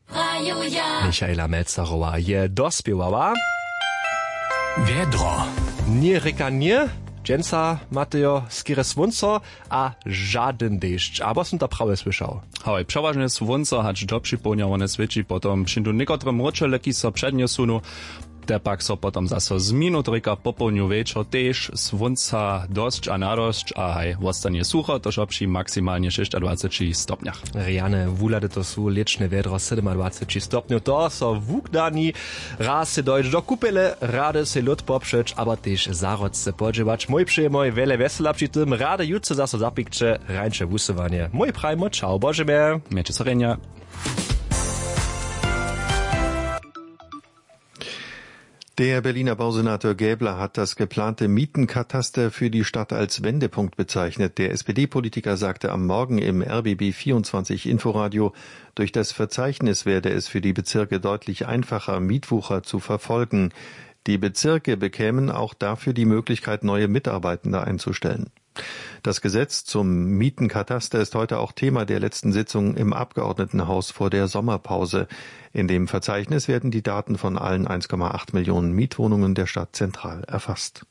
Michaela Melzerowa je dospěwała. Wiedro. Nie reka nie, dżęca Mateo skire swunco, a żaden deszcz. Aber są to prawie słyszał. Hoj, przeważnie swunco, hacz do przypomniało świeci potom przyndu niektóre mrocze leki so przedniosunu, te pak so potom zaso z minut reka popołniu wieczor też swunca dosć a nadosć, a haj, wostanie sucho, to przy maksymalnie 26 stopniach. Rejane wulady to są liczne wiedro 27 stopniów, to so wukdani, raz se dojść do kupele, rady se lód poprzeć, aber też zarod se podżywać. Mój przyjemoj, wiele wesela przy tym, rady jutce zaso zapikcze, rańcze wusowanie. Mój prajmo, ciao, Bożemie. Miecze sorenia. Der Berliner Bausenator Gäbler hat das geplante Mietenkataster für die Stadt als Wendepunkt bezeichnet. Der SPD-Politiker sagte am Morgen im RBB 24 Inforadio, durch das Verzeichnis werde es für die Bezirke deutlich einfacher, Mietwucher zu verfolgen. Die Bezirke bekämen auch dafür die Möglichkeit, neue Mitarbeitende einzustellen. Das Gesetz zum Mietenkataster ist heute auch Thema der letzten Sitzung im Abgeordnetenhaus vor der Sommerpause. In dem Verzeichnis werden die Daten von allen 1,8 Millionen Mietwohnungen der Stadt zentral erfasst.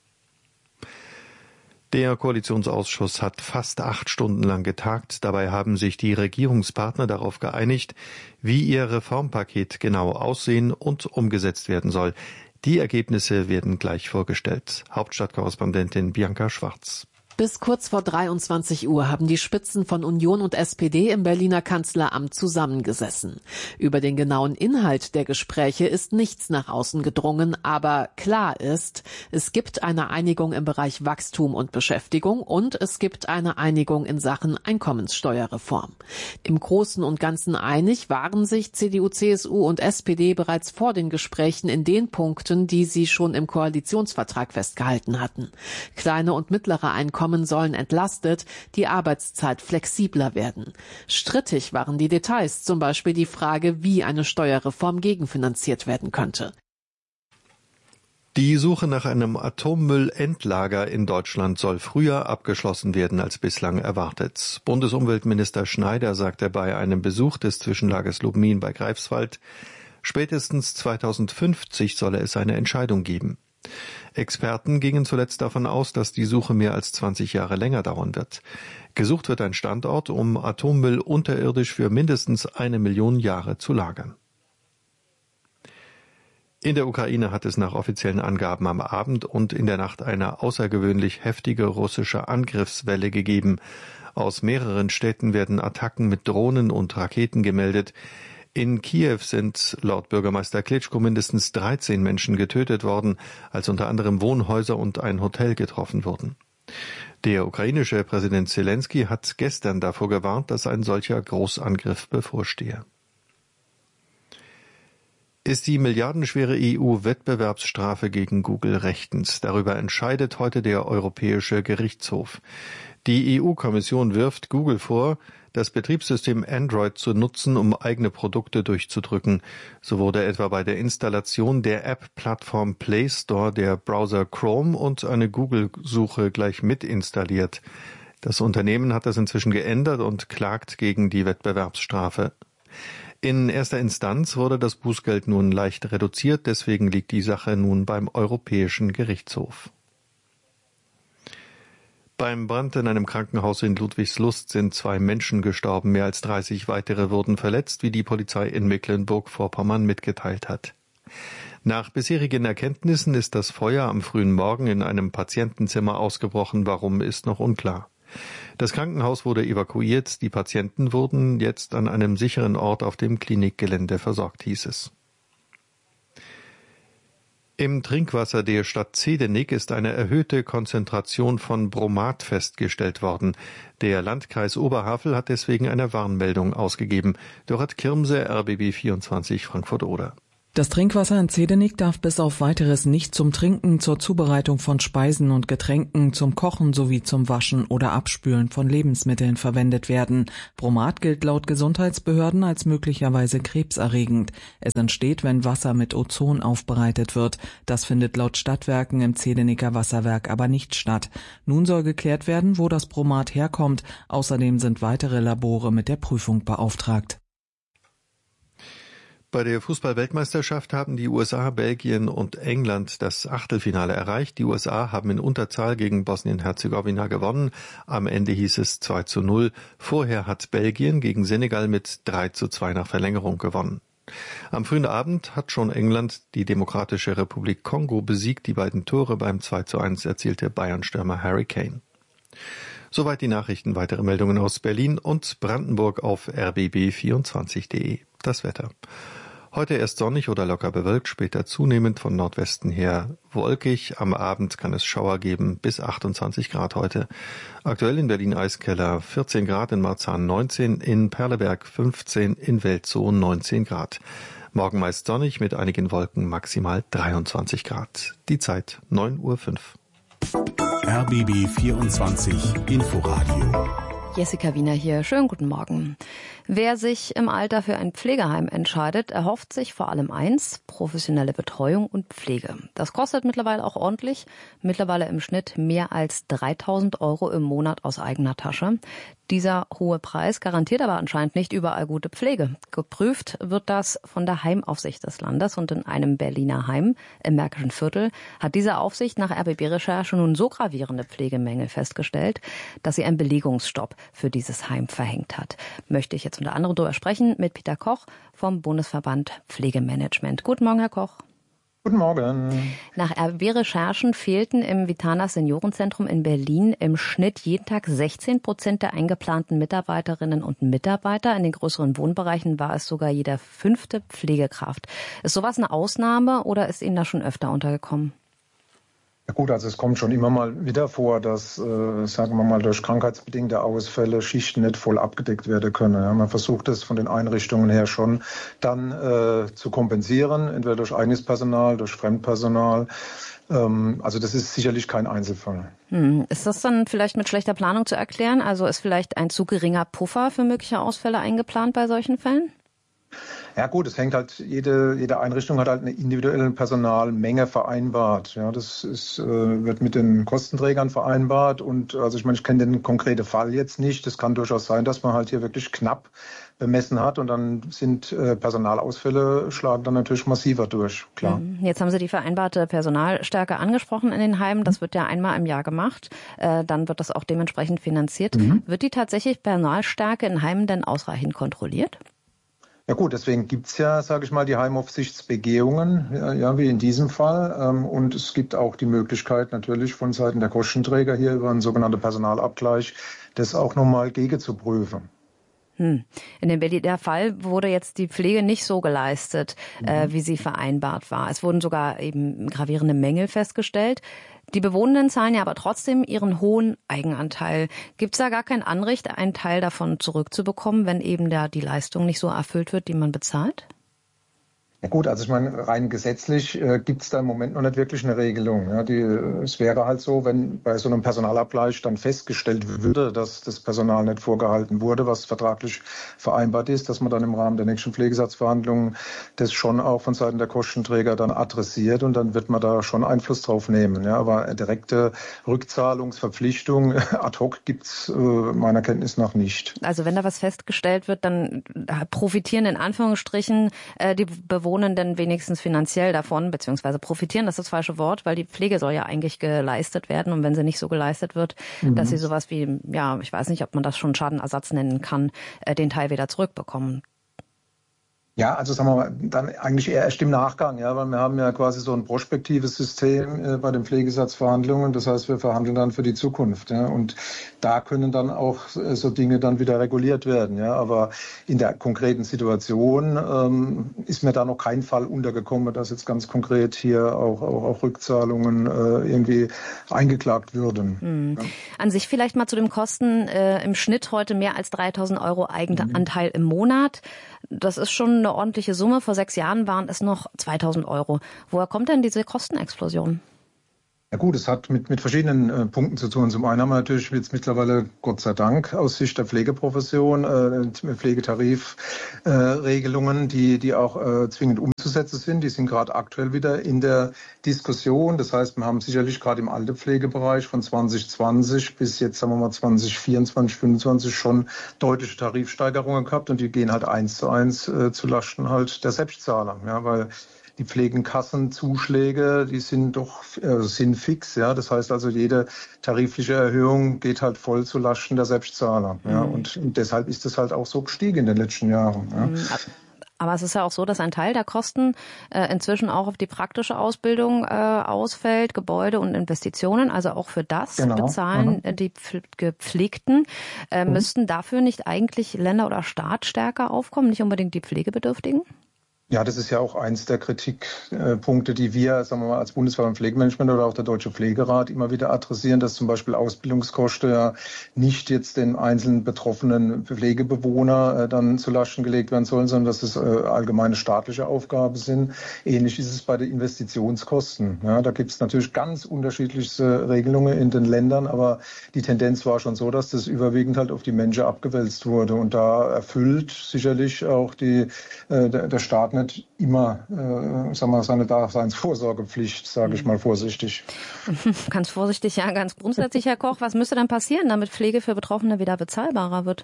Der Koalitionsausschuss hat fast 8 Stunden lang getagt. Dabei haben sich die Regierungspartner darauf geeinigt, wie ihr Reformpaket genau aussehen und umgesetzt werden soll. Die Ergebnisse werden gleich vorgestellt. Hauptstadtkorrespondentin Bianca Schwarz. Bis kurz vor 23 Uhr haben die Spitzen von Union und SPD im Berliner Kanzleramt zusammengesessen. Über den genauen Inhalt der Gespräche ist nichts nach außen gedrungen, aber klar ist, es gibt eine Einigung im Bereich Wachstum und Beschäftigung und es gibt eine Einigung in Sachen Einkommenssteuerreform. Im Großen und Ganzen einig waren sich CDU, CSU und SPD bereits vor den Gesprächen in den Punkten, die sie schon im Koalitionsvertrag festgehalten hatten. Kleine und mittlere Einkommen sollen entlastet, die Arbeitszeit flexibler werden. Strittig waren die Details, zum Beispiel die Frage, wie eine Steuerreform gegenfinanziert werden könnte. Die Suche nach einem Atommüllendlager in Deutschland soll früher abgeschlossen werden als bislang erwartet. Bundesumweltminister Schneider sagte bei einem Besuch des Zwischenlagers Lubmin bei Greifswald, spätestens 2050 solle es eine Entscheidung geben. Experten gingen zuletzt davon aus, dass die Suche mehr als 20 Jahre länger dauern wird. Gesucht wird ein Standort, um Atommüll unterirdisch für mindestens 1 Million Jahre zu lagern. In der Ukraine hat es nach offiziellen Angaben am Abend und in der Nacht eine außergewöhnlich heftige russische Angriffswelle gegeben. Aus mehreren Städten werden Attacken mit Drohnen und Raketen gemeldet. In Kiew sind laut Bürgermeister Klitschko mindestens 13 Menschen getötet worden, als unter anderem Wohnhäuser und ein Hotel getroffen wurden. Der ukrainische Präsident Zelensky hat gestern davor gewarnt, dass ein solcher Großangriff bevorstehe. Ist die milliardenschwere EU-Wettbewerbsstrafe gegen Google rechtens? Darüber entscheidet heute der Europäische Gerichtshof. Die EU-Kommission wirft Google vor, das Betriebssystem Android zu nutzen, um eigene Produkte durchzudrücken. So wurde etwa bei der Installation der App-Plattform Play Store der Browser Chrome und eine Google-Suche gleich mit installiert. Das Unternehmen hat das inzwischen geändert und klagt gegen die Wettbewerbsstrafe. In erster Instanz wurde das Bußgeld nun leicht reduziert, deswegen liegt die Sache nun beim Europäischen Gerichtshof. Beim Brand in einem Krankenhaus in Ludwigslust sind 2 Menschen gestorben, mehr als 30 weitere wurden verletzt, wie die Polizei in Mecklenburg-Vorpommern mitgeteilt hat. Nach bisherigen Erkenntnissen ist das Feuer am frühen Morgen in einem Patientenzimmer ausgebrochen, warum ist noch unklar. Das Krankenhaus wurde evakuiert, die Patienten wurden jetzt an einem sicheren Ort auf dem Klinikgelände versorgt, hieß es. Im Trinkwasser der Stadt Zedenik ist eine erhöhte Konzentration von Bromat festgestellt worden. Der Landkreis Oberhavel hat deswegen eine Warnmeldung ausgegeben. Dorot Kirmse, RBB 24 Frankfurt-Oder. Das Trinkwasser in Zedenik darf bis auf Weiteres nicht zum Trinken, zur Zubereitung von Speisen und Getränken, zum Kochen sowie zum Waschen oder Abspülen von Lebensmitteln verwendet werden. Bromat gilt laut Gesundheitsbehörden als möglicherweise krebserregend. Es entsteht, wenn Wasser mit Ozon aufbereitet wird. Das findet laut Stadtwerken im Zedeniker Wasserwerk aber nicht statt. Nun soll geklärt werden, wo das Bromat herkommt. Außerdem sind weitere Labore mit der Prüfung beauftragt. Bei der Fußball-Weltmeisterschaft haben die USA, Belgien und England das Achtelfinale erreicht. Die USA haben in Unterzahl gegen Bosnien-Herzegowina gewonnen. Am Ende hieß es 2:0. Vorher hat Belgien gegen Senegal mit 3:2 nach Verlängerung gewonnen. Am frühen Abend hat schon England die Demokratische Republik Kongo besiegt. Die beiden Tore beim 2:1 erzielte Bayern-Stürmer Harry Kane. Soweit die Nachrichten. Weitere Meldungen aus Berlin und Brandenburg auf rbb24.de. Das Wetter. Heute erst sonnig oder locker bewölkt, später zunehmend von Nordwesten her wolkig. Am Abend kann es Schauer geben, bis 28 Grad heute. Aktuell in Berlin-Eiskeller 14 Grad, in Marzahn 19, in Perleberg 15, in Welzow 19 Grad. Morgen meist sonnig mit einigen Wolken, maximal 23 Grad. Die Zeit 9:05 Uhr. RBB 24 Inforadio. Jessica Wiener hier. Schönen guten Morgen. Wer sich im Alter für ein Pflegeheim entscheidet, erhofft sich vor allem eins: professionelle Betreuung und Pflege. Das kostet mittlerweile auch ordentlich. Mittlerweile im Schnitt mehr als 3.000 € im Monat aus eigener Tasche. Dieser hohe Preis garantiert aber anscheinend nicht überall gute Pflege. Geprüft wird das von der Heimaufsicht des Landes, und in einem Berliner Heim im Märkischen Viertel hat diese Aufsicht nach RBB-Recherche nun so gravierende Pflegemängel festgestellt, dass sie einen Belegungsstopp für dieses Heim verhängt hat. Möchte ich jetzt unter anderem darüber sprechen mit Peter Koch vom Bundesverband Pflegemanagement. Guten Morgen, Herr Koch. Guten Morgen. Nach RBB-Recherchen fehlten im Vitanas Seniorenzentrum in Berlin im Schnitt jeden Tag 16% der eingeplanten Mitarbeiterinnen und Mitarbeiter. In den größeren Wohnbereichen war es sogar jede 5. Pflegekraft. Ist sowas eine Ausnahme oder ist Ihnen das schon öfter untergekommen? Ja gut, also es kommt schon immer mal wieder vor, dass, sagen wir mal, durch krankheitsbedingte Ausfälle Schichten nicht voll abgedeckt werden können. Ja, man versucht es von den Einrichtungen her schon dann zu kompensieren, entweder durch eigenes Personal, durch Fremdpersonal. Also das ist sicherlich kein Einzelfall. Ist das dann vielleicht mit schlechter Planung zu erklären? Also ist vielleicht ein zu geringer Puffer für mögliche Ausfälle eingeplant bei solchen Fällen? Ja gut, es hängt halt, jede Einrichtung hat halt eine individuelle Personalmenge vereinbart. Ja, das wird mit den Kostenträgern vereinbart, und also ich kenne den konkreten Fall jetzt nicht. Es kann durchaus sein, dass man halt hier wirklich knapp bemessen hat, und dann sind Personalausfälle schlagen dann natürlich massiver durch, klar. Jetzt haben Sie die vereinbarte Personalstärke angesprochen in den Heimen. Das wird ja einmal im Jahr gemacht. Dann wird das auch dementsprechend finanziert. Wird die tatsächlich Personalstärke in Heimen denn ausreichend kontrolliert? Ja gut, deswegen gibt's ja, sage ich mal, die Heimaufsichtsbegehungen, ja, wie in diesem Fall. Und es gibt auch die Möglichkeit natürlich von Seiten der Kostenträger hier über einen sogenannten Personalabgleich, das auch nochmal gegenzuprüfen. In dem Berliner Fall wurde jetzt die Pflege nicht so geleistet, wie sie vereinbart war. Es wurden sogar eben gravierende Mängel festgestellt. Die Bewohnenden zahlen ja aber trotzdem ihren hohen Eigenanteil. Gibt es da gar kein Anrecht, einen Teil davon zurückzubekommen, wenn eben da die Leistung nicht so erfüllt wird, die man bezahlt? Ja gut, also rein gesetzlich gibt es da im Moment noch nicht wirklich eine Regelung. Ja, es wäre halt so, wenn bei so einem Personalabgleich dann festgestellt würde, dass das Personal nicht vorgehalten wurde, was vertraglich vereinbart ist, dass man dann im Rahmen der nächsten Pflegesatzverhandlungen das schon auch von Seiten der Kostenträger dann adressiert, und dann wird man da schon Einfluss drauf nehmen. Ja, aber eine direkte Rückzahlungsverpflichtung ad hoc gibt's meiner Kenntnis nach nicht. Also wenn da was festgestellt wird, dann profitieren in Anführungsstrichen die Bewohnenden wenigstens finanziell davon, beziehungsweise profitieren, das ist das falsche Wort, weil die Pflege soll ja eigentlich geleistet werden, und wenn sie nicht so geleistet wird, dass sie sowas wie, ja, ich weiß nicht, ob man das schon Schadenersatz nennen kann, den Teil wieder zurückbekommen. Ja, also sagen wir mal, dann eigentlich eher erst im Nachgang, ja, weil wir haben ja quasi so ein prospektives System bei den Pflegesatzverhandlungen. Das heißt, wir verhandeln dann für die Zukunft, ja, und da können dann auch so Dinge dann wieder reguliert werden, ja. Aber in der konkreten Situation ist mir da noch kein Fall untergekommen, dass jetzt ganz konkret hier auch Rückzahlungen irgendwie eingeklagt würden. Ja. An sich vielleicht mal zu den Kosten. Im Schnitt heute mehr als 3.000 € Eigenanteil im Monat. Das ist schon eine ordentliche Summe. Vor 6 Jahren waren es noch 2.000 €. Woher kommt denn diese Kostenexplosion? Ja gut, es hat mit verschiedenen Punkten zu tun. Zum einen haben wir natürlich jetzt mittlerweile, Gott sei Dank, aus Sicht der Pflegeprofession Pflegetarifregelungen, die auch zwingend umzusetzen sind. Die sind gerade aktuell wieder in der Diskussion. Das heißt, wir haben sicherlich gerade im Altenpflegebereich von 2020 bis jetzt, sagen wir mal, 2024, 2025 schon deutliche Tarifsteigerungen gehabt und die gehen halt 1:1 zu Lasten halt der Selbstzahler, ja, weil die Pflegenkassenzuschläge, die sind sind fix, ja. Das heißt also, jede tarifliche Erhöhung geht halt voll zu Lasten der Selbstzahler, ja. Und deshalb ist es halt auch so gestiegen in den letzten Jahren, ja. Aber es ist ja auch so, dass ein Teil der Kosten inzwischen auch auf die praktische Ausbildung ausfällt, Gebäude und Investitionen. Also auch für das bezahlen die Gepflegten. Müssten dafür nicht eigentlich Länder oder Staat stärker aufkommen, nicht unbedingt die Pflegebedürftigen? Ja, das ist ja auch eins der Kritikpunkte, die wir, sagen wir mal, als Bundesverband Pflegemanagement oder auch der Deutsche Pflegerat immer wieder adressieren, dass zum Beispiel Ausbildungskosten ja nicht jetzt den einzelnen betroffenen Pflegebewohner dann zu Lasten gelegt werden sollen, sondern dass es allgemeine staatliche Aufgaben sind. Ähnlich ist es bei den Investitionskosten. Ja, da gibt es natürlich ganz unterschiedliche Regelungen in den Ländern, aber die Tendenz war schon so, dass das überwiegend halt auf die Menschen abgewälzt wurde. Und da erfüllt sicherlich auch der Staat nicht immer seine Daseinsvorsorgepflicht, sage ich mal vorsichtig. Ganz vorsichtig, ja, ganz grundsätzlich, Herr Koch. Was müsste dann passieren, damit Pflege für Betroffene wieder bezahlbarer wird?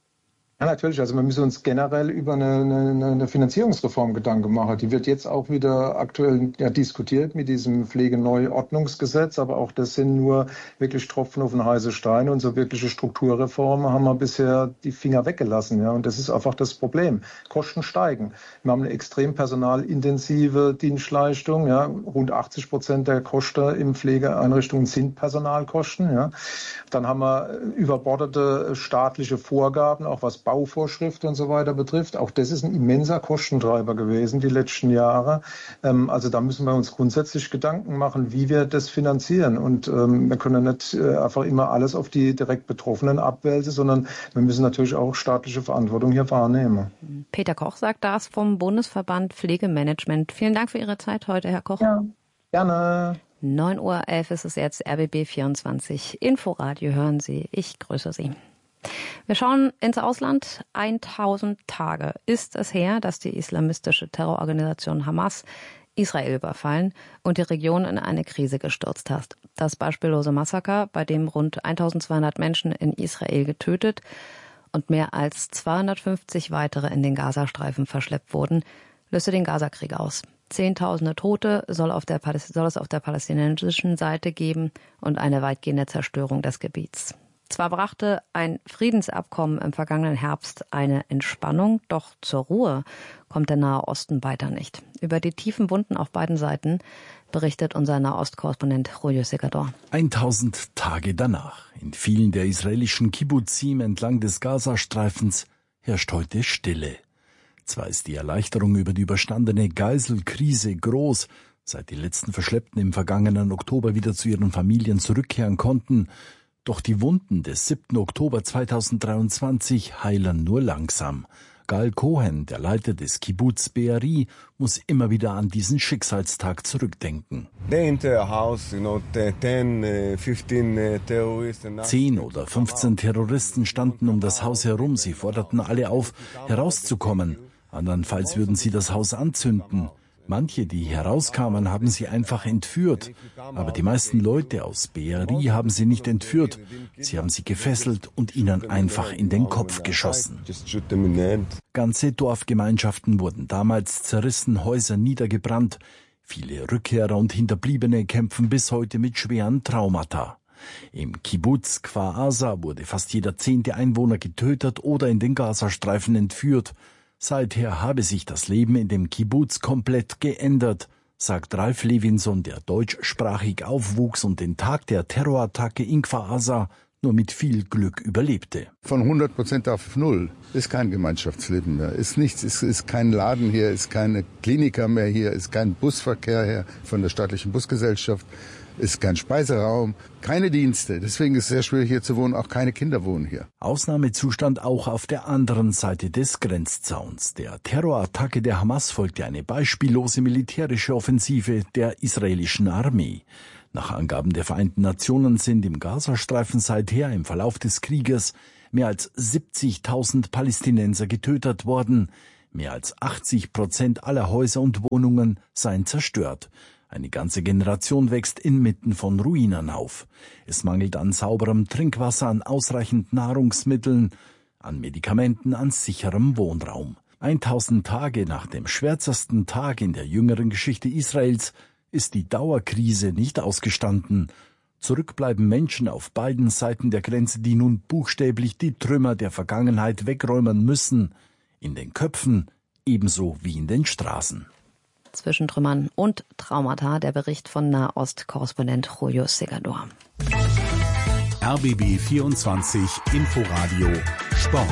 Ja, natürlich. Also wir müssen uns generell über eine Finanzierungsreform Gedanken machen. Die wird jetzt auch wieder aktuell diskutiert mit diesem Pflegeneuordnungsgesetz. Aber auch das sind nur wirklich Tropfen auf den heißen Stein. Und so wirkliche Strukturreformen haben wir bisher die Finger weggelassen. Ja. Und das ist einfach das Problem. Kosten steigen. Wir haben eine extrem personalintensive Dienstleistung. Ja. Rund 80% der Kosten in Pflegeeinrichtungen sind Personalkosten. Ja. Dann haben wir überbordete staatliche Vorgaben, auch was Bauvorschriften und so weiter betrifft. Auch das ist ein immenser Kostentreiber gewesen die letzten Jahre. Also da müssen wir uns grundsätzlich Gedanken machen, wie wir das finanzieren. Und wir können nicht einfach immer alles auf die direkt Betroffenen abwälzen, sondern wir müssen natürlich auch staatliche Verantwortung hier wahrnehmen. Peter Koch sagt das vom Bundesverband Pflegemanagement. Vielen Dank für Ihre Zeit heute, Herr Koch. Ja, gerne. 9:11 Uhr ist es jetzt, RBB 24. Inforadio hören Sie. Ich grüße Sie. Wir schauen ins Ausland. 1000 Tage ist es her, dass die islamistische Terrororganisation Hamas Israel überfallen und die Region in eine Krise gestürzt hat. Das beispiellose Massaker, bei dem rund 1200 Menschen in Israel getötet und mehr als 250 weitere in den Gazastreifen verschleppt wurden, löste den Gazakrieg aus. Zehntausende Tote soll es auf der palästinensischen Seite geben und eine weitgehende Zerstörung des Gebiets. Zwar brachte ein Friedensabkommen im vergangenen Herbst eine Entspannung, doch zur Ruhe kommt der Nahe Osten weiter nicht. Über die tiefen Wunden auf beiden Seiten berichtet unser Nahostkorrespondent Julio Segador. 1000 Tage danach. In vielen der israelischen Kibbuzim entlang des Gazastreifens herrscht heute Stille. Zwar ist die Erleichterung über die überstandene Geiselkrise groß, seit die letzten Verschleppten im vergangenen Oktober wieder zu ihren Familien zurückkehren konnten, doch die Wunden des 7. Oktober 2023 heilen nur langsam. Gal Cohen, der Leiter des Kibbuz Be'eri, muss immer wieder an diesen Schicksalstag zurückdenken. 10 oder 15 Terroristen standen um das Haus herum. Sie forderten alle auf, herauszukommen. Andernfalls würden sie das Haus anzünden. Manche, die herauskamen, haben sie einfach entführt. Aber die meisten Leute aus Be'eri haben sie nicht entführt. Sie haben sie gefesselt und ihnen einfach in den Kopf geschossen. Ganze Dorfgemeinschaften wurden damals zerrissen, Häuser niedergebrannt. Viele Rückkehrer und Hinterbliebene kämpfen bis heute mit schweren Traumata. Im Kibbuz Kfar Aza wurde fast jeder 10. Einwohner getötet oder in den Gazastreifen entführt. Seither habe sich das Leben in dem Kibbuz komplett geändert, sagt Ralf Levinson, der deutschsprachig aufwuchs und den Tag der Terrorattacke in Kfar Aza nur mit viel Glück überlebte. Von 100% auf 0 ist kein Gemeinschaftsleben mehr, ist nichts, ist kein Laden hier, ist keine Kliniker mehr hier, ist kein Busverkehr her von der staatlichen Busgesellschaft, ist kein Speiseraum, keine Dienste. Deswegen ist es sehr schwierig hier zu wohnen, auch keine Kinder wohnen hier. Ausnahmezustand auch auf der anderen Seite des Grenzzauns. Der Terrorattacke der Hamas folgte eine beispiellose militärische Offensive der israelischen Armee. Nach Angaben der Vereinten Nationen sind im Gazastreifen seither im Verlauf des Krieges mehr als 70.000 Palästinenser getötet worden. Mehr als 80% aller Häuser und Wohnungen seien zerstört. Eine ganze Generation wächst inmitten von Ruinen auf. Es mangelt an sauberem Trinkwasser, an ausreichend Nahrungsmitteln, an Medikamenten, an sicherem Wohnraum. 1000 Tage nach dem schwärzesten Tag in der jüngeren Geschichte Israels ist die Dauerkrise nicht ausgestanden. Zurück bleiben Menschen auf beiden Seiten der Grenze, die nun buchstäblich die Trümmer der Vergangenheit wegräumen müssen. In den Köpfen ebenso wie in den Straßen. Zwischen Trümmern und Traumata, der Bericht von Nahost-Korrespondent Julio Segador. RBB 24 Inforadio Sport.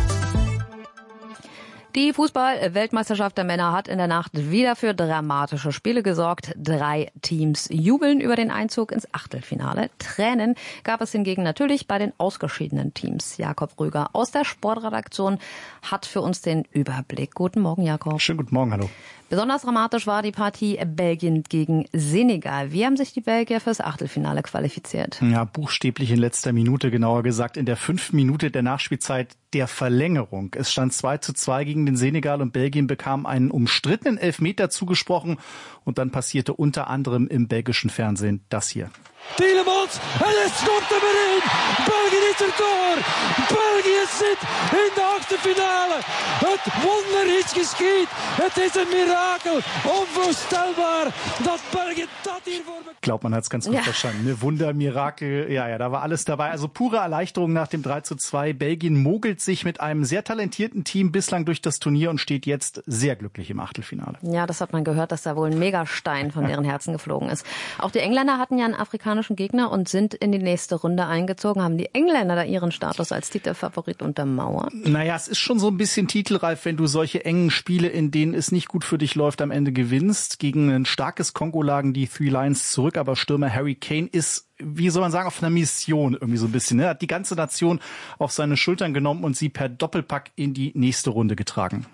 Die Fußball-Weltmeisterschaft der Männer hat in der Nacht wieder für dramatische Spiele gesorgt. 3 Teams jubeln über den Einzug ins Achtelfinale. Tränen gab es hingegen natürlich bei den ausgeschiedenen Teams. Jakob Rüger aus der Sportredaktion hat für uns den Überblick. Guten Morgen, Jakob. Schönen guten Morgen, hallo. Besonders dramatisch war die Partie Belgien gegen Senegal. Wie haben sich die Belgier fürs Achtelfinale qualifiziert? Ja, buchstäblich in letzter Minute, genauer gesagt in der 5. Minute der Nachspielzeit der Verlängerung. Es stand 2:2 gegen den Senegal und Belgien bekam einen umstrittenen Elfmeter zugesprochen. Und dann passierte unter anderem im belgischen Fernsehen das hier. Tielemans, en het schopt hem erin. België is er door. België zit in de achterfinale. Het wonder is geschied. Het is een mirakel. Onvoorstelbaar dat België dat hiervoor... Ich glaube, man hat es ganz gut verstanden. Ne? Wunder, Mirakel, ja, da war alles dabei. Also pure Erleichterung nach dem 3:2. Belgien mogelt sich mit einem sehr talentierten Team bislang durch das Turnier und steht jetzt sehr glücklich im Achtelfinale. Ja, das hat man gehört, dass da wohl ein Megastein von deren Herzen geflogen ist. Auch die Engländer hatten ja einen afrikanischen Gegner und sind in die nächste Runde eingezogen. Haben die Engländer da ihren Status als Titelfavorit untermauert? Naja, es ist schon so ein bisschen titelreif, wenn du solche engen Spiele, in denen es nicht gut für dich läuft, am Ende gewinnst. Gegen ein starkes Kongo lagen die Three Lions zurück, aber Stürmer Harry Kane ist, wie soll man sagen, auf einer Mission irgendwie so ein bisschen. Er hat die ganze Nation auf seine Schultern genommen und sie per Doppelpack in die nächste Runde getragen.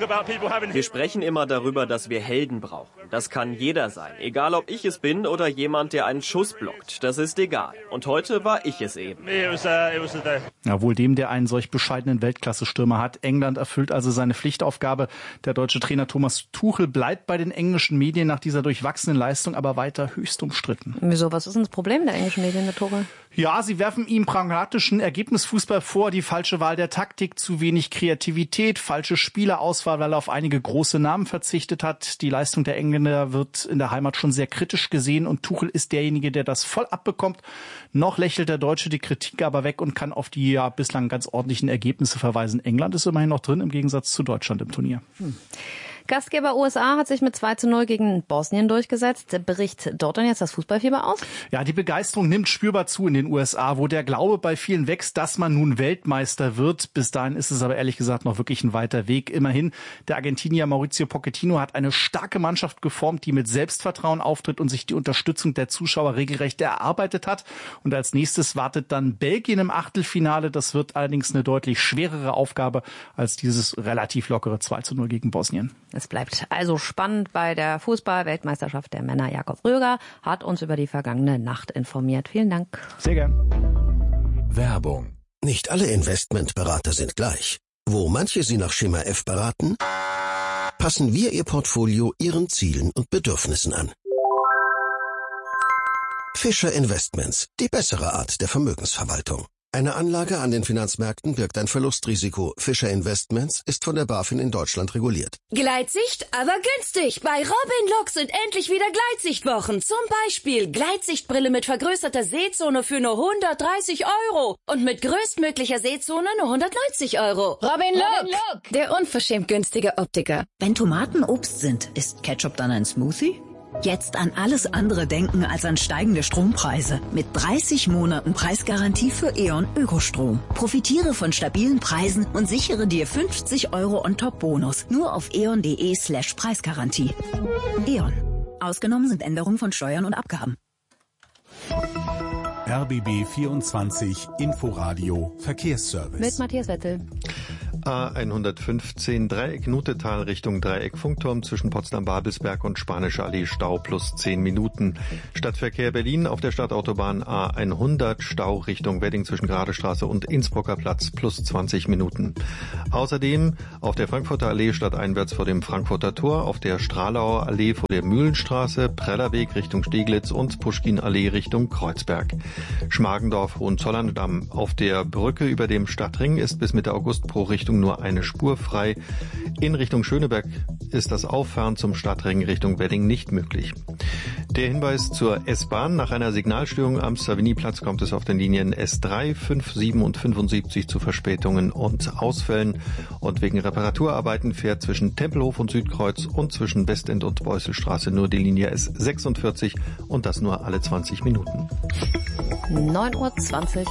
Wir sprechen immer darüber, dass wir Helden brauchen. Das kann jeder sein. Egal, ob ich es bin oder jemand, der einen Schuss blockt. Das ist egal. Und heute war ich es eben. Ja, wohl dem, der einen solch bescheidenen Weltklasse-Stürmer hat. England erfüllt also seine Pflichtaufgabe. Der deutsche Trainer Thomas Tuchel bleibt bei den englischen Medien nach dieser durchwachsenen Leistung aber weiter höchst umstritten. Wieso? Was ist denn das Problem der englischen Medien, der Tuchel? Ja, sie werfen ihm pragmatischen Ergebnisfußball vor, die falsche Wahl der Taktik, zu wenig Kreativität, falsche Spielerauswahl, weil er auf einige große Namen verzichtet hat. Die Leistung der Engländer wird in der Heimat schon sehr kritisch gesehen und Tuchel ist derjenige, der das voll abbekommt. Noch lächelt der Deutsche die Kritik aber weg und kann auf die ja bislang ganz ordentlichen Ergebnisse verweisen. England ist immerhin noch drin, im Gegensatz zu Deutschland im Turnier. Gastgeber USA hat sich mit 2:0 gegen Bosnien durchgesetzt. Bricht dort dann jetzt das Fußballfieber aus? Ja, die Begeisterung nimmt spürbar zu in den USA, wo der Glaube bei vielen wächst, dass man nun Weltmeister wird. Bis dahin ist es aber ehrlich gesagt noch wirklich ein weiter Weg. Immerhin, der Argentinier Mauricio Pochettino hat eine starke Mannschaft geformt, die mit Selbstvertrauen auftritt und sich die Unterstützung der Zuschauer regelrecht erarbeitet hat. Und als nächstes wartet dann Belgien im Achtelfinale. Das wird allerdings eine deutlich schwerere Aufgabe als dieses relativ lockere 2:0 gegen Bosnien. Es bleibt also spannend bei der Fußball-Weltmeisterschaft der Männer. Jakob Rüger hat uns über die vergangene Nacht informiert. Vielen Dank. Sehr gern. Werbung. Nicht alle Investmentberater sind gleich. Wo manche Sie nach Schema F beraten, passen wir Ihr Portfolio Ihren Zielen und Bedürfnissen an. Fischer Investments, die bessere Art der Vermögensverwaltung. Eine Anlage an den Finanzmärkten birgt ein Verlustrisiko. Fischer Investments ist von der BaFin in Deutschland reguliert. Gleitsicht, aber günstig. Bei Robin sind endlich wieder Gleitsichtwochen. Zum Beispiel Gleitsichtbrille mit vergrößerter Sehzone für nur 130 €. Und mit größtmöglicher Sehzone nur 190 €. Robin Look, der unverschämt günstige Optiker. Wenn Tomaten Obst sind, ist Ketchup dann ein Smoothie? Jetzt an alles andere denken als an steigende Strompreise. Mit 30 Monaten Preisgarantie für E.ON Ökostrom. Profitiere von stabilen Preisen und sichere dir 50 € on-top-Bonus. Nur auf eon.de/Preisgarantie. E.ON. Ausgenommen sind Änderungen von Steuern und Abgaben. RBB 24 Inforadio Verkehrsservice. Mit Matthias Wettel. A115 Dreieck Nutetal Richtung Dreieck Funkturm zwischen Potsdam-Babelsberg und Spanische Allee Stau plus 10 Minuten. Stadtverkehr Berlin auf der Stadtautobahn A100 Stau Richtung Wedding zwischen Gradestraße und Innsbrucker Platz plus 20 Minuten. Außerdem auf der Frankfurter Allee stadteinwärts vor dem Frankfurter Tor, auf der Stralauer Allee vor der Mühlenstraße, Prellerweg Richtung Steglitz und Puschkin-Allee Richtung Kreuzberg. Schmargendorf Hohenzollern-Damm. Auf der Brücke über dem Stadtring ist bis Mitte August pro Richtung nur eine Spur frei. In Richtung Schöneberg ist das Auffahren zum Stadtring Richtung Wedding nicht möglich. Der Hinweis zur S-Bahn. Nach einer Signalstörung am Savignyplatz kommt es auf den Linien S3, 5, 7 und 75 zu Verspätungen und Ausfällen. Und wegen Reparaturarbeiten fährt zwischen Tempelhof und Südkreuz und zwischen Westend und Beusselstraße nur die Linie S46 und das nur alle 20 Minuten. 9:20 Uhr.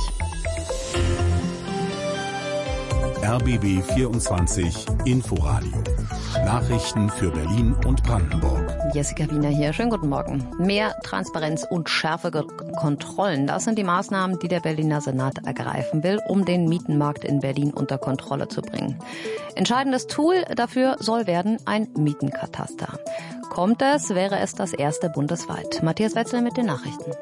RBB 24 Inforadio. Nachrichten für Berlin und Brandenburg. Jessica Wiener hier. Schönen guten Morgen. Mehr Transparenz und schärfere Kontrollen. Das sind die Maßnahmen, die der Berliner Senat ergreifen will, um den Mietenmarkt in Berlin unter Kontrolle zu bringen. Entscheidendes Tool dafür soll werden ein Mietenkataster. Kommt es, wäre es das erste bundesweit. Matthias Wetzel mit den Nachrichten.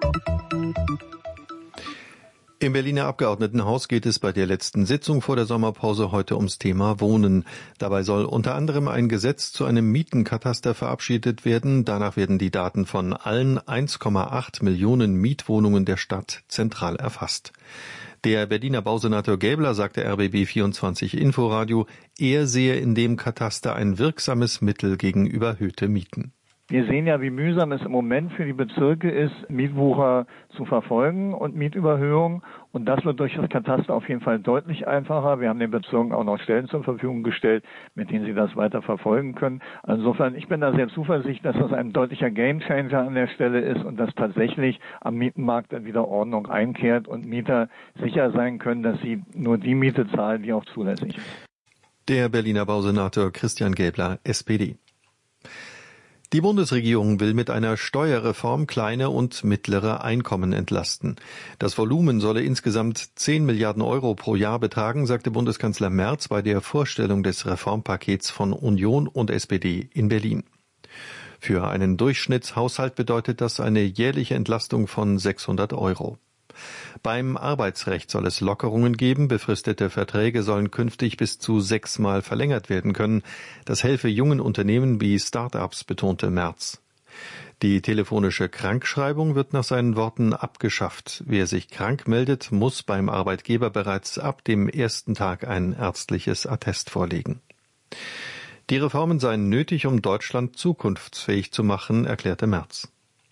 Im Berliner Abgeordnetenhaus geht es bei der letzten Sitzung vor der Sommerpause heute ums Thema Wohnen. Dabei soll unter anderem ein Gesetz zu einem Mietenkataster verabschiedet werden. Danach werden die Daten von allen 1,8 Millionen Mietwohnungen der Stadt zentral erfasst. Der Berliner Bausenator Gäbler sagte RBB 24 Inforadio, er sehe in dem Kataster ein wirksames Mittel gegen überhöhte Mieten. Wir sehen ja, wie mühsam es im Moment für die Bezirke ist, Mietwucher zu verfolgen und Mietüberhöhungen. Und das wird durch das Kataster auf jeden Fall deutlich einfacher. Wir haben den Bezirken auch noch Stellen zur Verfügung gestellt, mit denen sie das weiter verfolgen können. Insofern, ich bin da sehr zuversichtlich, dass das ein deutlicher Gamechanger an der Stelle ist und dass tatsächlich am Mietenmarkt dann wieder Ordnung einkehrt und Mieter sicher sein können, dass sie nur die Miete zahlen, die auch zulässig ist. Der Berliner Bausenator Christian Gäbler, SPD. Die Bundesregierung will mit einer Steuerreform kleine und mittlere Einkommen entlasten. Das Volumen solle insgesamt 10 Milliarden Euro pro Jahr betragen, sagte Bundeskanzler Merz bei der Vorstellung des Reformpakets von Union und SPD in Berlin. Für einen Durchschnittshaushalt bedeutet das eine jährliche Entlastung von 600 Euro. Beim Arbeitsrecht soll es Lockerungen geben. Befristete Verträge sollen künftig bis zu 6-mal verlängert werden können. Das helfe jungen Unternehmen wie Start-ups, betonte Merz. Die telefonische Krankschreibung wird nach seinen Worten abgeschafft. Wer sich krank meldet, muss beim Arbeitgeber bereits ab dem ersten Tag ein ärztliches Attest vorlegen. Die Reformen seien nötig, um Deutschland zukunftsfähig zu machen, erklärte Merz.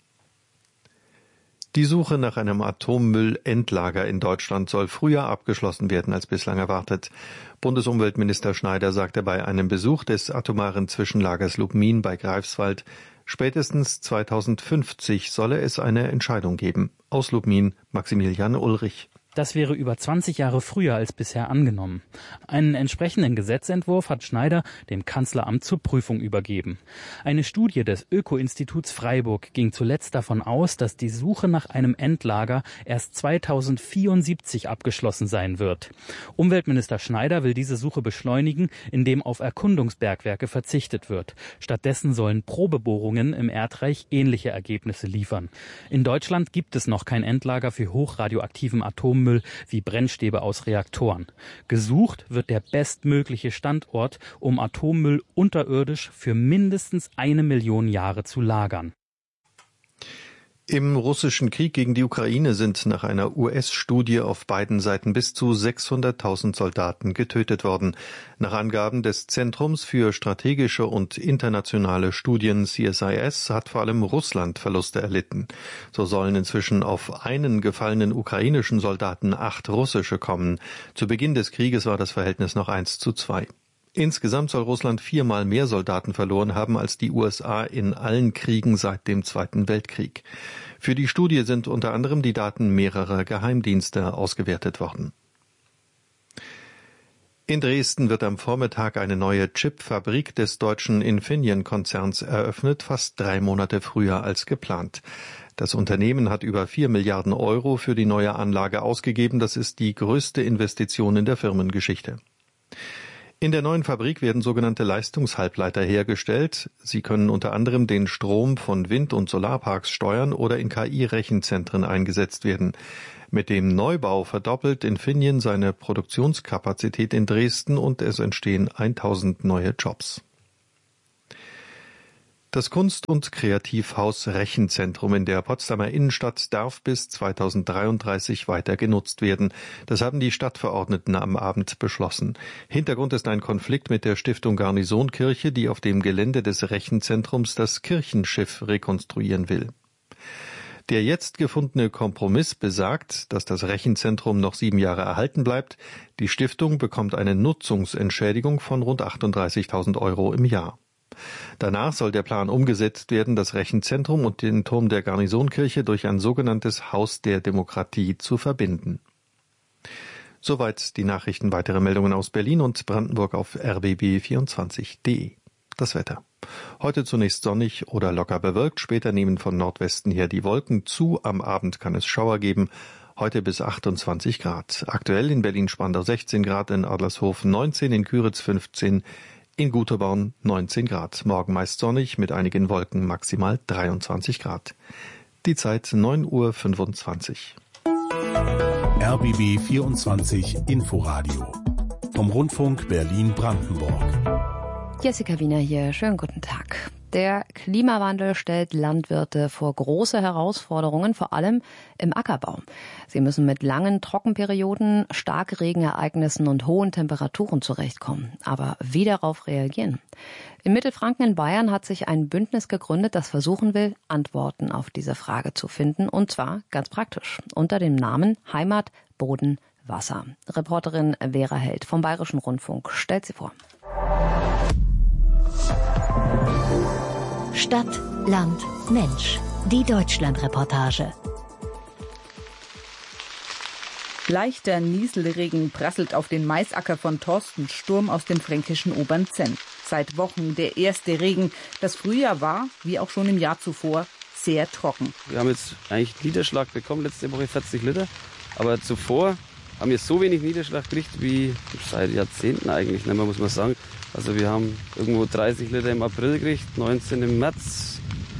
Die Suche nach einem Atommüllendlager in Deutschland soll früher abgeschlossen werden als bislang erwartet. Bundesumweltminister Schneider sagte bei einem Besuch des atomaren Zwischenlagers Lubmin bei Greifswald, spätestens 2050 solle es eine Entscheidung geben. Aus Lubmin Maximilian Ulrich. Das wäre über 20 Jahre früher als bisher angenommen. Einen entsprechenden Gesetzentwurf hat Schneider dem Kanzleramt zur Prüfung übergeben. Eine Studie des Öko-Instituts Freiburg ging zuletzt davon aus, dass die Suche nach einem Endlager erst 2074 abgeschlossen sein wird. Umweltminister Schneider will diese Suche beschleunigen, indem auf Erkundungsbergwerke verzichtet wird. Stattdessen sollen Probebohrungen im Erdreich ähnliche Ergebnisse liefern. In Deutschland gibt es noch kein Endlager für hochradioaktiven Atommüll wie Brennstäbe aus Reaktoren. Gesucht wird der bestmögliche Standort, um Atommüll unterirdisch für mindestens 1 Million Jahre zu lagern. Im russischen Krieg gegen die Ukraine sind nach einer US-Studie auf beiden Seiten bis zu 600.000 Soldaten getötet worden. Nach Angaben des Zentrums für strategische und internationale Studien CSIS hat vor allem Russland Verluste erlitten. So sollen inzwischen auf einen gefallenen ukrainischen Soldaten 8 russische kommen. Zu Beginn des Krieges war das Verhältnis noch 1:2. Insgesamt soll Russland 4-mal mehr Soldaten verloren haben als die USA in allen Kriegen seit dem Zweiten Weltkrieg. Für die Studie sind unter anderem die Daten mehrerer Geheimdienste ausgewertet worden. In Dresden wird am Vormittag eine neue Chipfabrik des deutschen Infineon-Konzerns eröffnet, fast 3 Monate früher als geplant. Das Unternehmen hat über 4 Milliarden Euro für die neue Anlage ausgegeben. Das ist die größte Investition in der Firmengeschichte. In der neuen Fabrik werden sogenannte Leistungshalbleiter hergestellt. Sie können unter anderem den Strom von Wind- und Solarparks steuern oder in KI-Rechenzentren eingesetzt werden. Mit dem Neubau verdoppelt Infineon seine Produktionskapazität in Dresden und es entstehen 1000 neue Jobs. Das Kunst- und Kreativhaus Rechenzentrum in der Potsdamer Innenstadt darf bis 2033 weiter genutzt werden. Das haben die Stadtverordneten am Abend beschlossen. Hintergrund ist ein Konflikt mit der Stiftung Garnisonkirche, die auf dem Gelände des Rechenzentrums das Kirchenschiff rekonstruieren will. Der jetzt gefundene Kompromiss besagt, dass das Rechenzentrum noch 7 Jahre erhalten bleibt. Die Stiftung bekommt eine Nutzungsentschädigung von rund 38.000 € im Jahr. Danach soll der Plan umgesetzt werden, das Rechenzentrum und den Turm der Garnisonkirche durch ein sogenanntes Haus der Demokratie zu verbinden. Soweit die Nachrichten. Weitere Meldungen aus Berlin und Brandenburg auf rbb24.de. Das Wetter. Heute zunächst sonnig oder locker bewölkt, später nehmen von Nordwesten her die Wolken zu, am Abend kann es Schauer geben, heute bis 28 Grad. Aktuell in Berlin-Spandau 16 Grad, in Adlershof 19, in Küritz 15, in Guteborn 19 Grad. Morgen meist sonnig, mit einigen Wolken, maximal 23 Grad. Die Zeit 9:25 Uhr. RBB 24 Inforadio vom Rundfunk Berlin-Brandenburg. Jessica Wiener hier, schönen guten Tag. Der Klimawandel stellt Landwirte vor große Herausforderungen, vor allem im Ackerbau. Sie müssen mit langen Trockenperioden, Starkregenereignissen und hohen Temperaturen zurechtkommen. Aber wie darauf reagieren? In Mittelfranken in Bayern hat sich ein Bündnis gegründet, das versuchen will, Antworten auf diese Frage zu finden. Und zwar ganz praktisch, unter dem Namen Heimat, Boden, Wasser. Reporterin Vera Held vom Bayerischen Rundfunk stellt sie vor. Stadt, Land, Mensch. Die Deutschland-Reportage. Leichter Nieselregen prasselt auf den Maisacker von Thorsten Sturm aus dem fränkischen Obernzenn. Seit Wochen der erste Regen. Das Frühjahr war, wie auch schon im Jahr zuvor, sehr trocken. Wir haben jetzt eigentlich Niederschlag bekommen, letzte Woche 40 Liter. Aber zuvor haben wir so wenig Niederschlag gekriegt wie seit Jahrzehnten eigentlich, ne, muss man sagen. Also wir haben irgendwo 30 Liter im April gekriegt, 19 im März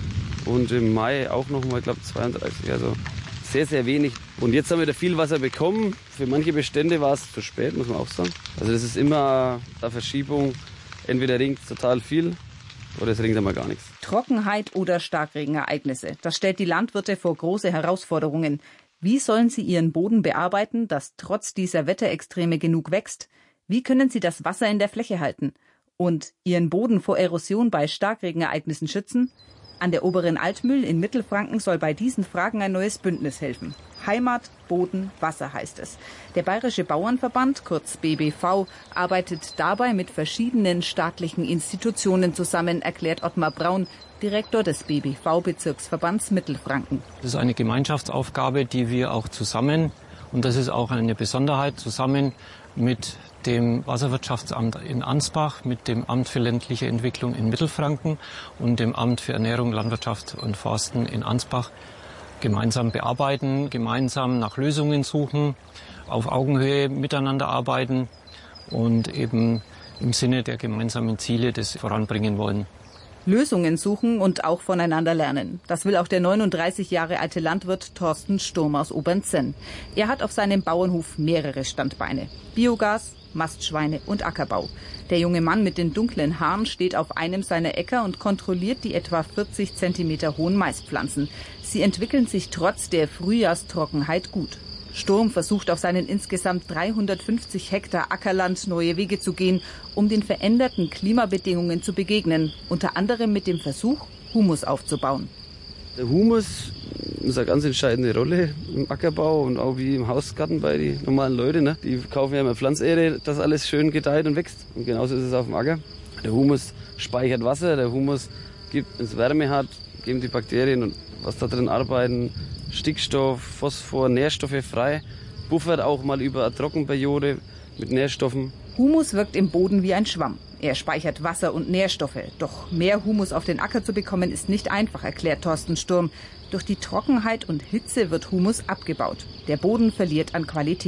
und im Mai auch nochmal, ich glaube 32. Also sehr, sehr wenig. Und jetzt haben wir da viel Wasser bekommen. Für manche Bestände war es zu spät, muss man auch sagen. Also das ist immer eine Verschiebung. Entweder regnet es total viel oder es regnet einmal gar nichts. Trockenheit oder Starkregenereignisse, das stellt die Landwirte vor große Herausforderungen. Wie sollen sie ihren Boden bearbeiten, dass trotz dieser Wetterextreme genug wächst? Wie können sie das Wasser in der Fläche halten? Und ihren Boden vor Erosion bei Starkregenereignissen schützen? An der Oberen Altmühl in Mittelfranken soll bei diesen Fragen ein neues Bündnis helfen. Heimat, Boden, Wasser heißt es. Der Bayerische Bauernverband, kurz BBV, arbeitet dabei mit verschiedenen staatlichen Institutionen zusammen, erklärt Ottmar Braun, Direktor des BBV-Bezirksverbands Mittelfranken. Das ist eine Gemeinschaftsaufgabe, die wir auch zusammen, und das ist auch eine Besonderheit, zusammen mit dem Wasserwirtschaftsamt in Ansbach, mit dem Amt für ländliche Entwicklung in Mittelfranken und dem Amt für Ernährung, Landwirtschaft und Forsten in Ansbach gemeinsam bearbeiten, gemeinsam nach Lösungen suchen, auf Augenhöhe miteinander arbeiten und eben im Sinne der gemeinsamen Ziele das voranbringen wollen. Lösungen suchen und auch voneinander lernen. Das will auch der 39 Jahre alte Landwirt Thorsten Sturm aus Obernzenn. Er hat auf seinem Bauernhof mehrere Standbeine. Biogas, Mastschweine und Ackerbau. Der junge Mann mit den dunklen Haaren steht auf einem seiner Äcker und kontrolliert die etwa 40 Zentimeter hohen Maispflanzen. Sie entwickeln sich trotz der Frühjahrstrockenheit gut. Sturm versucht auf seinen insgesamt 350 Hektar Ackerland neue Wege zu gehen, um den veränderten Klimabedingungen zu begegnen. Unter anderem mit dem Versuch, Humus aufzubauen. Der Humus ist eine ganz entscheidende Rolle im Ackerbau und auch wie im Hausgarten bei den normalen Leuten. Ne? Die kaufen ja immer Pflanzerde, dass alles schön gedeiht und wächst. Und genauso ist es auf dem Acker. Der Humus speichert Wasser, der Humus gibt, wenn es Wärme hat, geben die Bakterien und was da drin arbeiten, Stickstoff, Phosphor, Nährstoffe frei, buffert auch mal über eine Trockenperiode mit Nährstoffen. Humus wirkt im Boden wie ein Schwamm. Er speichert Wasser und Nährstoffe. Doch mehr Humus auf den Acker zu bekommen, ist nicht einfach, erklärt Thorsten Sturm. Durch die Trockenheit und Hitze wird Humus abgebaut. Der Boden verliert an Qualität.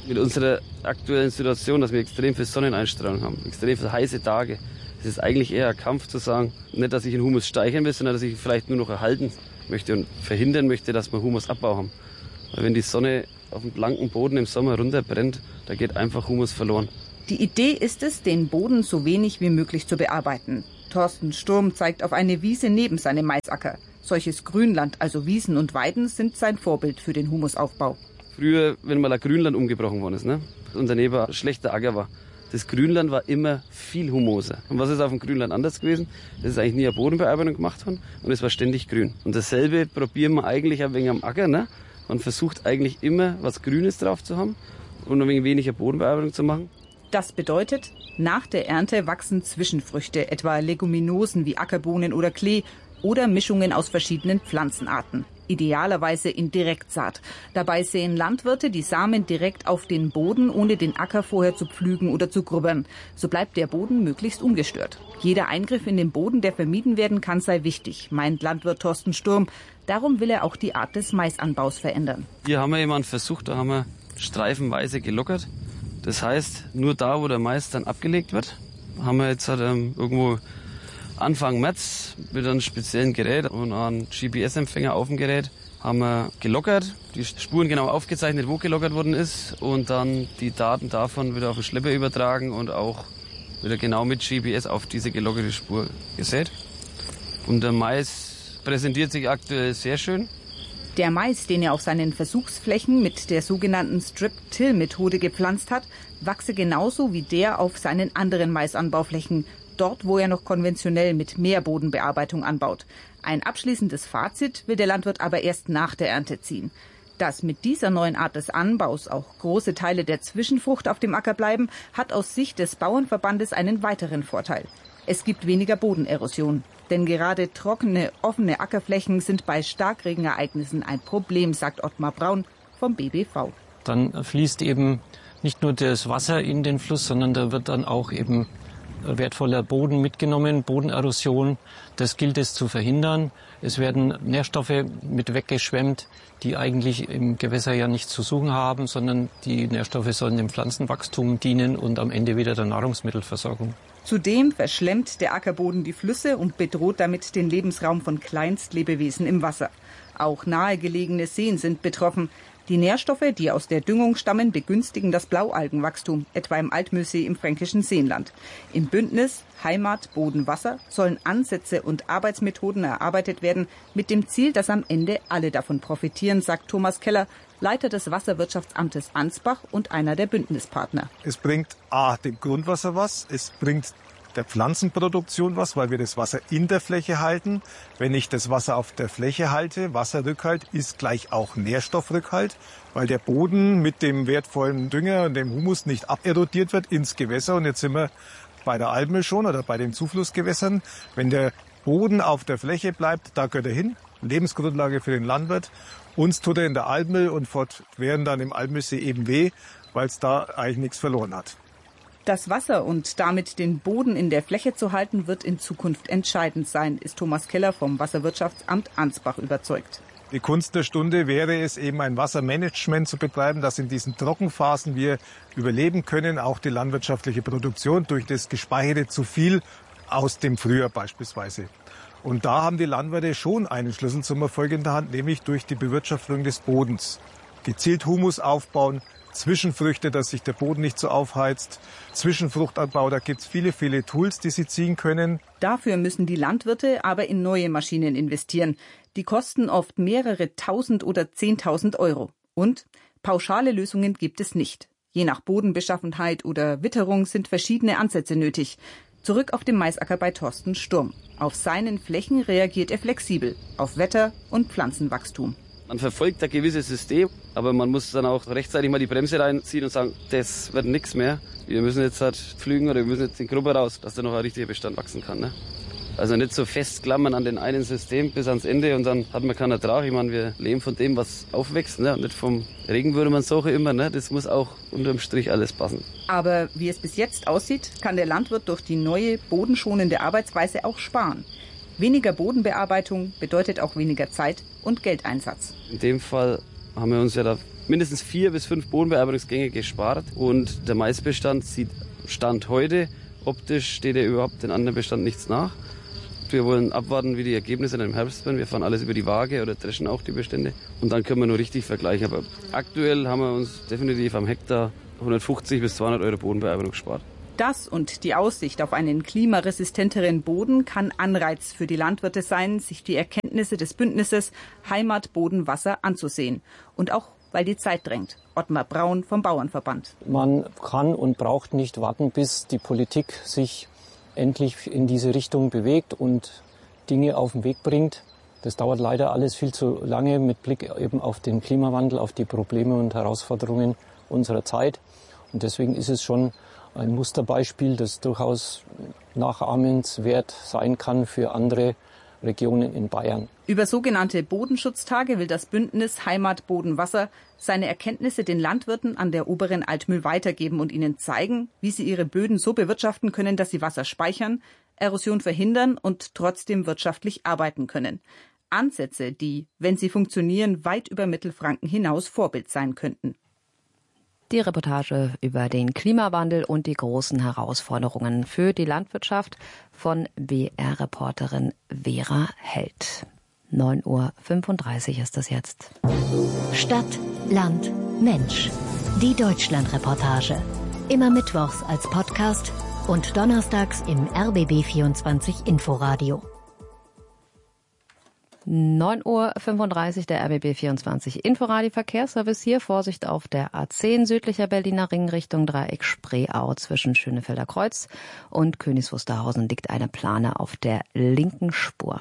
Mit unserer aktuellen Situation, dass wir extrem viel Sonneneinstrahlung haben, extrem viele heiße Tage, es ist eigentlich eher ein Kampf zu sagen, nicht, dass ich den Humus steigern will, sondern dass ich ihn vielleicht nur noch erhalten möchte und verhindern möchte, dass wir Humusabbau haben. Weil wenn die Sonne auf dem blanken Boden im Sommer runterbrennt, da geht einfach Humus verloren. Die Idee ist es, den Boden so wenig wie möglich zu bearbeiten. Thorsten Sturm zeigt auf eine Wiese neben seinem Maisacker. Solches Grünland, also Wiesen und Weiden, sind sein Vorbild für den Humusaufbau. Früher, wenn mal ein Grünland umgebrochen worden ist, ne, und daneben ein schlechter Acker war, das Grünland war immer viel humoser. Und was ist auf dem Grünland anders gewesen? Das ist eigentlich nie eine Bodenbearbeitung gemacht worden und es war ständig grün. Und dasselbe probieren wir eigentlich ein wenig am Acker. Ne? Man versucht eigentlich immer, was Grünes drauf zu haben und ein wenig weniger Bodenbearbeitung zu machen. Das bedeutet, nach der Ernte wachsen Zwischenfrüchte, etwa Leguminosen wie Ackerbohnen oder Klee oder Mischungen aus verschiedenen Pflanzenarten. Idealerweise in Direktsaat. Dabei säen Landwirte die Samen direkt auf den Boden, ohne den Acker vorher zu pflügen oder zu grubbern. So bleibt der Boden möglichst ungestört. Jeder Eingriff in den Boden, der vermieden werden kann, sei wichtig, meint Landwirt Thorsten Sturm. Darum will er auch die Art des Maisanbaus verändern. Hier haben wir jemanden versucht, da haben wir streifenweise gelockert. Das heißt, nur da, wo der Mais dann abgelegt wird, haben wir jetzt irgendwo Anfang März mit einem speziellen Gerät und einem GPS-Empfänger auf dem Gerät haben wir gelockert, die Spuren genau aufgezeichnet, wo gelockert worden ist und dann die Daten davon wieder auf den Schlepper übertragen und auch wieder genau mit GPS auf diese gelockerte Spur gesät. Und der Mais präsentiert sich aktuell sehr schön. Der Mais, den er auf seinen Versuchsflächen mit der sogenannten Strip-Till-Methode gepflanzt hat, wachse genauso wie der auf seinen anderen Maisanbauflächen, dort wo er noch konventionell mit mehr Bodenbearbeitung anbaut. Ein abschließendes Fazit will der Landwirt aber erst nach der Ernte ziehen. Dass mit dieser neuen Art des Anbaus auch große Teile der Zwischenfrucht auf dem Acker bleiben, hat aus Sicht des Bauernverbandes einen weiteren Vorteil. Es gibt weniger Bodenerosion. Denn gerade trockene, offene Ackerflächen sind bei Starkregenereignissen ein Problem, sagt Ottmar Braun vom BBV. Dann fließt eben nicht nur das Wasser in den Fluss, sondern da wird dann auch eben wertvoller Boden mitgenommen, Bodenerosion. Das gilt es zu verhindern. Es werden Nährstoffe mit weggeschwemmt, die eigentlich im Gewässer ja nichts zu suchen haben, sondern die Nährstoffe sollen dem Pflanzenwachstum dienen und am Ende wieder der Nahrungsmittelversorgung. Zudem verschlemmt der Ackerboden die Flüsse und bedroht damit den Lebensraum von Kleinstlebewesen im Wasser. Auch nahegelegene Seen sind betroffen. Die Nährstoffe, die aus der Düngung stammen, begünstigen das Blaualgenwachstum, etwa im Altmühlsee im fränkischen Seenland. Im Bündnis Heimat, Boden, Wasser sollen Ansätze und Arbeitsmethoden erarbeitet werden, mit dem Ziel, dass am Ende alle davon profitieren, sagt Thomas Keller, Leiter des Wasserwirtschaftsamtes Ansbach und einer der Bündnispartner. Es bringt dem Grundwasser was, es bringt der Pflanzenproduktion was, weil wir das Wasser in der Fläche halten. Wenn ich das Wasser auf der Fläche halte, Wasserrückhalt ist gleich auch Nährstoffrückhalt, weil der Boden mit dem wertvollen Dünger und dem Humus nicht aberodiert wird ins Gewässer. Und jetzt sind wir bei der Almöh schon oder bei den Zuflussgewässern. Wenn der Boden auf der Fläche bleibt, da gehört er hin. Lebensgrundlage für den Landwirt. Uns tut er in der Almöh und fortwährend dann im Almöhsee eben weh, weil es da eigentlich nichts verloren hat. Das Wasser und damit den Boden in der Fläche zu halten, wird in Zukunft entscheidend sein, ist Thomas Keller vom Wasserwirtschaftsamt Ansbach überzeugt. Die Kunst der Stunde wäre es eben, ein Wassermanagement zu betreiben, dass in diesen Trockenphasen wir überleben können, auch die landwirtschaftliche Produktion durch das gespeicherte zu viel aus dem Frühjahr beispielsweise. Und da haben die Landwirte schon einen Schlüssel zum Erfolg in der Hand, nämlich durch die Bewirtschaftung des Bodens. Gezielt Humus aufbauen, Zwischenfrüchte, dass sich der Boden nicht so aufheizt, Zwischenfruchtanbau, da gibt es viele, viele Tools, die sie ziehen können. Dafür müssen die Landwirte aber in neue Maschinen investieren. Die kosten oft mehrere Tausend oder 10.000 Euro. Und pauschale Lösungen gibt es nicht. Je nach Bodenbeschaffenheit oder Witterung sind verschiedene Ansätze nötig. Zurück auf dem Maisacker bei Thorsten Sturm. Auf seinen Flächen reagiert er flexibel auf Wetter und Pflanzenwachstum. Man verfolgt ein gewisses System, aber man muss dann auch rechtzeitig mal die Bremse reinziehen und sagen, das wird nichts mehr. Wir müssen jetzt halt pflügen oder wir müssen jetzt den Grubber raus, dass da noch ein richtiger Bestand wachsen kann. Ne? Also nicht so festklammern an den einen System bis ans Ende und dann hat man keinen Ertrag. Ich meine, wir leben von dem, was aufwächst, ne? Und nicht vom Regenwürmersuche immer. Ne? Das muss auch unterm Strich alles passen. Aber wie es bis jetzt aussieht, kann der Landwirt durch die neue bodenschonende Arbeitsweise auch sparen. Weniger Bodenbearbeitung bedeutet auch weniger Zeit und Geldeinsatz. In dem Fall haben wir uns ja mindestens 4 bis 5 Bodenbearbeitungsgänge gespart. Und der Maisbestand sieht Stand heute, optisch steht er überhaupt den anderen Bestand nichts nach. Wir wollen abwarten, wie die Ergebnisse dann im Herbst werden. Wir fahren alles über die Waage oder dreschen auch die Bestände. Und dann können wir nur richtig vergleichen. Aber aktuell haben wir uns definitiv am Hektar 150 bis 200 Euro Bodenbearbeitung gespart. Das und die Aussicht auf einen klimaresistenteren Boden kann Anreiz für die Landwirte sein, sich die Erkenntnisse des Bündnisses Heimat, Boden, Wasser anzusehen. Und auch, weil die Zeit drängt. Ottmar Braun vom Bauernverband. Man kann und braucht nicht warten, bis die Politik sich endlich in diese Richtung bewegt und Dinge auf den Weg bringt. Das dauert leider alles viel zu lange mit Blick eben auf den Klimawandel, auf die Probleme und Herausforderungen unserer Zeit. Und deswegen ist es schon ein Musterbeispiel, das durchaus nachahmenswert sein kann für andere Regionen in Bayern. Über sogenannte Bodenschutztage will das Bündnis Heimat, Boden, Wasser seine Erkenntnisse den Landwirten an der oberen Altmühl weitergeben und ihnen zeigen, wie sie ihre Böden so bewirtschaften können, dass sie Wasser speichern, Erosion verhindern und trotzdem wirtschaftlich arbeiten können. Ansätze, die, wenn sie funktionieren, weit über Mittelfranken hinaus Vorbild sein könnten. Die Reportage über den Klimawandel und die großen Herausforderungen für die Landwirtschaft von BR-Reporterin Vera Held. 9:35 Uhr ist es jetzt. Stadt, Land, Mensch. Die Deutschland-Reportage. Immer mittwochs als Podcast und donnerstags im RBB24 Inforadio. 9:35 Uhr, der RBB24 Inforadio Verkehrsservice hier. Vorsicht auf der A10 südlicher Berliner Ring Richtung Dreieck Spreeau zwischen Schönefelder Kreuz und Königs Wusterhausen liegt eine Plane auf der linken Spur.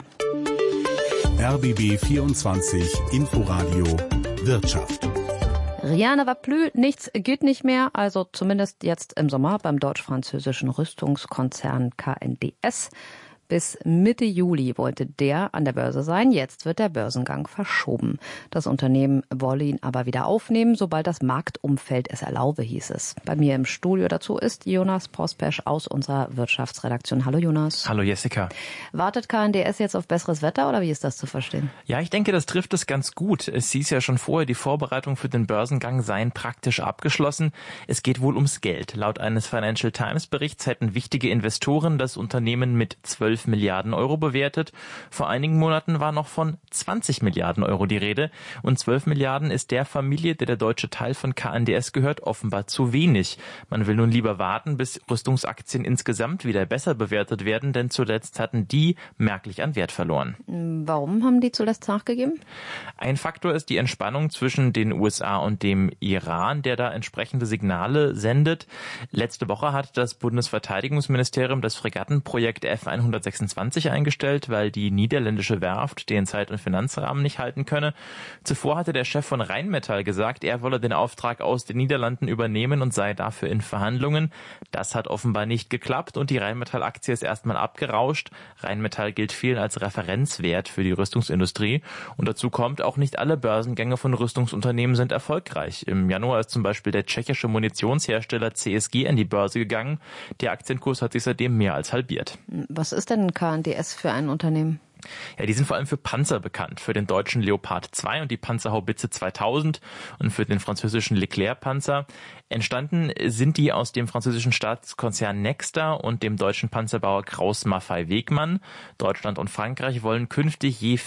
RBB24 Inforadio Wirtschaft. Rien ne va plus, nichts geht nicht mehr, also zumindest jetzt im Sommer beim deutsch-französischen Rüstungskonzern KNDS. Bis Mitte Juli wollte der an der Börse sein. Jetzt wird der Börsengang verschoben. Das Unternehmen wolle ihn aber wieder aufnehmen, sobald das Marktumfeld es erlaube, hieß es. Bei mir im Studio dazu ist Jonas Prospesch aus unserer Wirtschaftsredaktion. Hallo Jonas. Hallo Jessica. Wartet KNDS jetzt auf besseres Wetter oder wie ist das zu verstehen? Ja, ich denke, das trifft es ganz gut. Es hieß ja schon vorher, die Vorbereitungen für den Börsengang seien praktisch abgeschlossen. Es geht wohl ums Geld. Laut eines Financial Times Berichts hätten wichtige Investoren das Unternehmen mit 12 Milliarden Euro bewertet. Vor einigen Monaten war noch von 20 Milliarden Euro die Rede. Und 12 Milliarden ist der Familie, der deutsche Teil von KNDS gehört, offenbar zu wenig. Man will nun lieber warten, bis Rüstungsaktien insgesamt wieder besser bewertet werden, denn zuletzt hatten die merklich an Wert verloren. Warum haben die zuletzt nachgegeben? Ein Faktor ist die Entspannung zwischen den USA und dem Iran, der da entsprechende Signale sendet. Letzte Woche hat das Bundesverteidigungsministerium das Fregattenprojekt F-126 eingestellt, weil die niederländische Werft den Zeit- und Finanzrahmen nicht halten könne. Zuvor hatte der Chef von Rheinmetall gesagt, er wolle den Auftrag aus den Niederlanden übernehmen und sei dafür in Verhandlungen. Das hat offenbar nicht geklappt und die Rheinmetall-Aktie ist erstmal abgerauscht. Rheinmetall gilt vielen als Referenzwert für die Rüstungsindustrie. Und dazu kommt, auch nicht alle Börsengänge von Rüstungsunternehmen sind erfolgreich. Im Januar ist zum Beispiel der tschechische Munitionshersteller CSG an die Börse gegangen. Der Aktienkurs hat sich seitdem mehr als halbiert. Was ist denn KNDS für ein Unternehmen? Ja, die sind vor allem für Panzer bekannt, für den deutschen Leopard 2 und die Panzerhaubitze 2000 und für den französischen Leclerc-Panzer. Entstanden sind die aus dem französischen Staatskonzern Nexter und dem deutschen Panzerbauer Krauss-Maffei-Wegmann. Deutschland und Frankreich wollen künftig je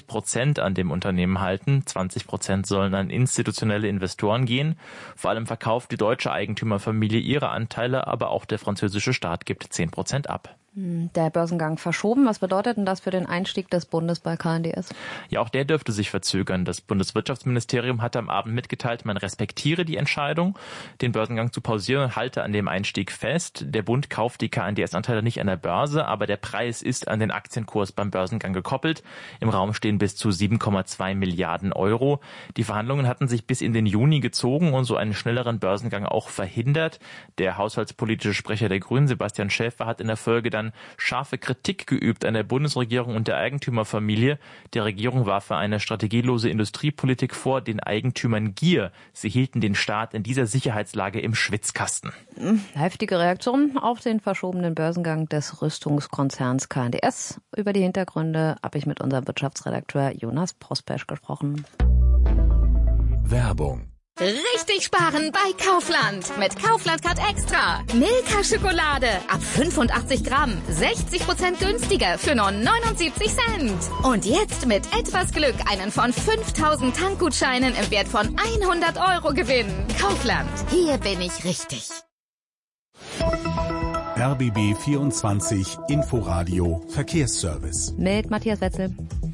40% an dem Unternehmen halten. 20% sollen an institutionelle Investoren gehen. Vor allem verkauft die deutsche Eigentümerfamilie ihre Anteile, aber auch der französische Staat gibt 10% ab. Der Börsengang verschoben. Was bedeutet denn das für den Einstieg des Bundes bei KNDS? Ja, auch der dürfte sich verzögern. Das Bundeswirtschaftsministerium hat am Abend mitgeteilt, man respektiere die Entscheidung, den Börsengang zu pausieren und halte an dem Einstieg fest. Der Bund kauft die KNDS-Anteile nicht an der Börse, aber der Preis ist an den Aktienkurs beim Börsengang gekoppelt. Im Raum stehen bis zu 7,2 Milliarden Euro. Die Verhandlungen hatten sich bis in den Juni gezogen und so einen schnelleren Börsengang auch verhindert. Der haushaltspolitische Sprecher der Grünen, Sebastian Schäfer, hat in der Folge dann scharfe Kritik geübt an der Bundesregierung und der Eigentümerfamilie. Der Regierung warf er eine strategielose Industriepolitik vor, den Eigentümern Gier. Sie hielten den Staat in dieser Sicherheitslage im Schwitzkasten. Heftige Reaktionen auf den verschobenen Börsengang des Rüstungskonzerns KNDS. Über die Hintergründe habe ich mit unserem Wirtschaftsredakteur Jonas Prospesch gesprochen. Werbung. Richtig sparen bei Kaufland. Mit Kaufland Card Extra. Milka Schokolade ab 85 Gramm. 60% günstiger für nur 79 Cent. Und jetzt mit etwas Glück einen von 5000 Tankgutscheinen im Wert von 100 € gewinnen. Kaufland. Hier bin ich richtig. RBB 24 Inforadio Verkehrsservice. Mit Matthias Wetzel.